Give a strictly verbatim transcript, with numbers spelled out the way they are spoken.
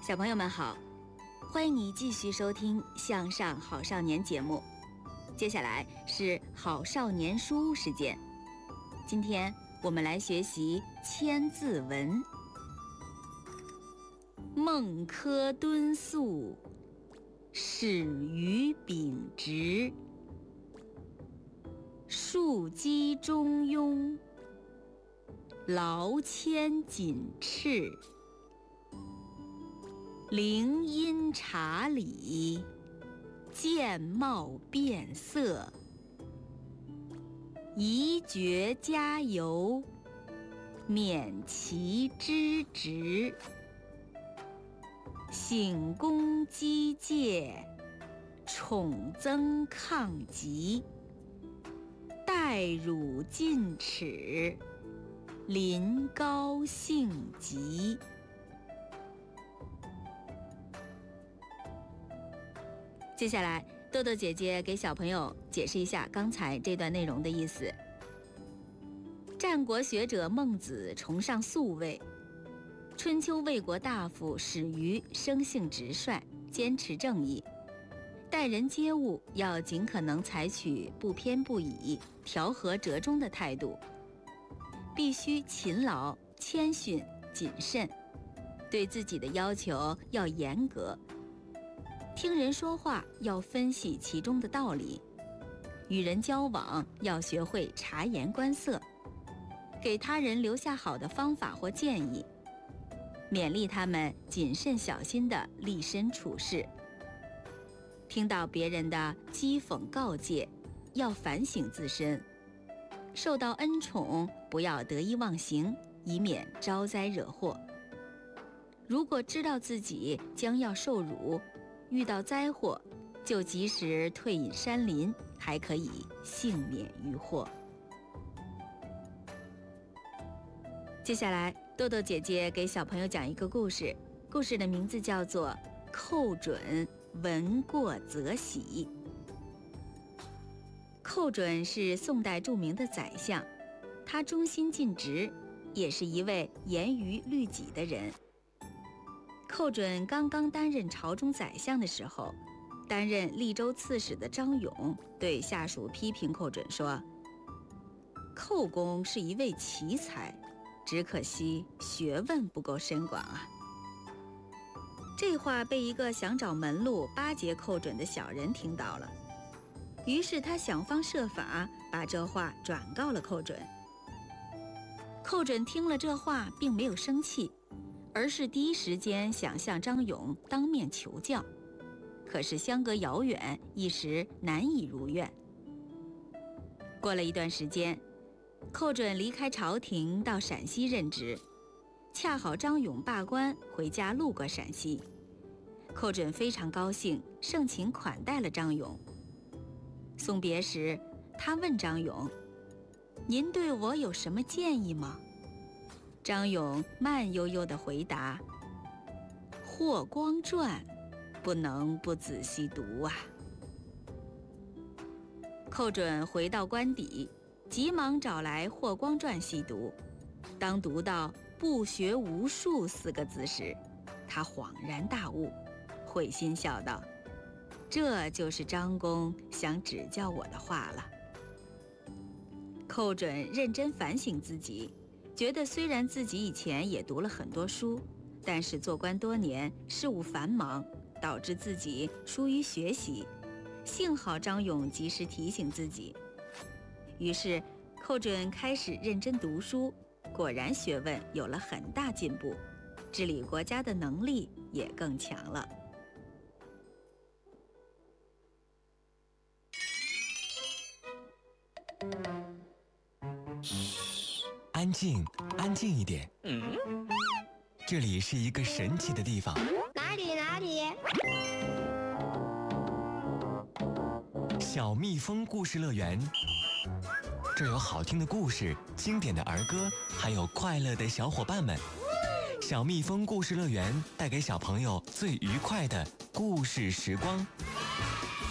小朋友们好，欢迎你继续收听《向上好少年》节目。接下来是好少年书时间，今天我们来学习千字文。孟轲敦肃，始于秉直，庶几中庸，劳谦谨斥，灵音察理，见貌变色，宜爵加油，免其之职，省功积戒，宠增抗疾，待汝进齿，临高兴极。接下来，豆豆姐姐给小朋友解释一下刚才这段内容的意思。战国学者孟子崇尚素味，春秋魏国大夫史瑜生性直率，坚持正义，待人接物要尽可能采取不偏不倚、调和折中的态度，必须勤劳、谦逊、谨慎，对自己的要求要严格。听人说话要分析其中的道理，与人交往要学会察言观色，给他人留下好的方法或建议，勉励他们谨慎小心地立身处世。听到别人的讥讽告诫，要反省自身，受到恩宠不要得意忘形，以免招灾惹祸。如果知道自己将要受辱，遇到灾祸，就及时退隐山林，还可以幸免于祸。接下来，豆豆姐姐给小朋友讲一个故事，故事的名字叫做《寇准闻过则喜》。寇准是宋代著名的宰相，他忠心尽职，也是一位严于律己的人。寇准刚刚担任朝中宰相的时候，担任利州刺史的张勇对下属批评寇准说：“寇公是一位奇才，只可惜学问不够深广啊。”这话被一个想找门路巴结寇准的小人听到了，于是他想方设法把这话转告了寇准。寇准听了这话并没有生气，而是第一时间想向张勇当面求教，可是相隔遥远，一时难以如愿。过了一段时间，寇准离开朝廷到陕西任职，恰好张勇罢官回家路过陕西，寇准非常高兴，盛情款待了张勇。送别时，他问张勇：“您对我有什么建议吗？”张勇慢悠悠地回答：“《霍光传》不能不仔细读啊。”寇准回到官邸，急忙找来《霍光传》细读。当读到“不学无术”四个字时，他恍然大悟，会心笑道：“这就是张公想指教我的话了。”寇准认真反省自己，觉得虽然自己以前也读了很多书，但是做官多年，事务繁忙，导致自己疏于学习。幸好张勇及时提醒自己，于是寇准开始认真读书，果然学问有了很大进步，治理国家的能力也更强了。 安静，安静一点。嗯，这里是一个神奇的地方。 哪里哪里？ 小蜜蜂故事乐园。这有好听的故事，经典的儿歌，还有快乐的小伙伴们。小蜜蜂故事乐园带给小朋友最愉快的故事时光。